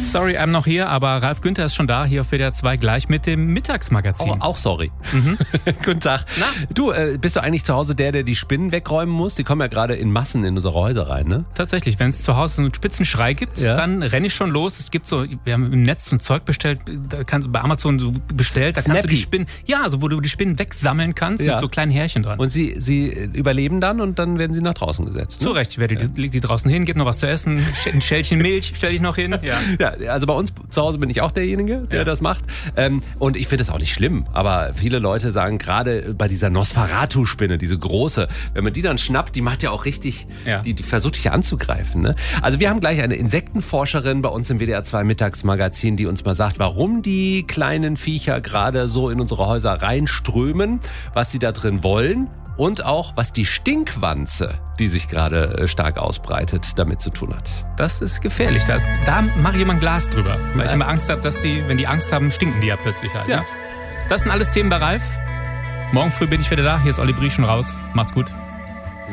Sorry, I'm noch hier, aber Ralf Günther ist schon da, hier auf WDR 2 gleich mit dem Mittagsmagazin. Auch sorry. Guten Tag. Na? Du, bist du eigentlich zu Hause der die Spinnen wegräumen muss? Die kommen ja gerade in Massen in unsere Häuser rein, ne? Tatsächlich, wenn es zu Hause so einen Spitzenschrei gibt, dann renne ich schon los. Es gibt so, wir haben im Netz so ein Zeug bestellt, da kannst du bei Amazon so bestellt, da kannst du die Spinnen, also wo du die Spinnen wegsammeln kannst mit so kleinen Härchen dran. Und sie überleben dann und dann werden sie nach draußen gesetzt. Ne? Zu Recht, ich werde die draußen hin, gib noch was zu essen, ein Schälchen Milch stelle ich noch hin. Ja, also bei uns zu Hause bin ich auch derjenige, der das macht. Und ich finde das auch nicht schlimm. Aber viele Leute sagen, gerade bei dieser Nosferatu-Spinne, diese große, wenn man die dann schnappt, die macht ja auch richtig, die versucht dich ja anzugreifen. Ne? Also wir haben gleich eine Insektenforscherin bei uns im WDR 2 Mittagsmagazin, die uns mal sagt, warum die kleinen Viecher gerade so in unsere Häuser reinströmen, was sie da drin wollen. Und auch, was die Stinkwanze, die sich gerade stark ausbreitet, damit zu tun hat. Das ist gefährlich. Da mache ich immer ein Glas drüber. Weil ich immer Angst habe, dass wenn die Angst haben, stinken die ja plötzlich halt. Ja. Ne? Das sind alles Themen bei Ralf. Morgen früh bin ich wieder da. Hier ist Olli Brieschen raus. Macht's gut.